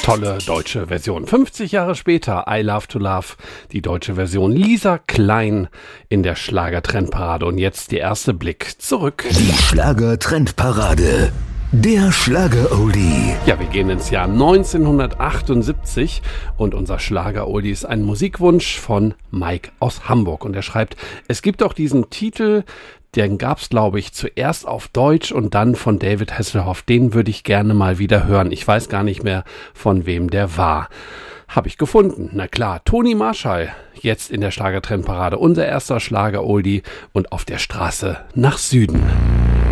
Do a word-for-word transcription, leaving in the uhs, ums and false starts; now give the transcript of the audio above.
Tolle deutsche Version. fünfzig Jahre später, I Love to Love, die deutsche Version. Lisa Klein in der Schlager-Trendparade. Und jetzt der erste Blick zurück. Die Schlager-Trendparade. Der Schlager-Oldie. Ja, wir gehen ins Jahr neunzehnhundertachtundsiebzig und unser Schlager-Oldie ist ein Musikwunsch von Mike aus Hamburg. Und er schreibt, es gibt auch diesen Titel, den gab's, glaube ich, zuerst auf Deutsch und dann von David Hasselhoff. Den würde ich gerne mal wieder hören. Ich weiß gar nicht mehr, von wem der war. Habe ich gefunden. Na klar, Toni Marshall, jetzt in der Schlager-Trendparade. Unser erster Schlager-Oldie und auf der Straße nach Süden.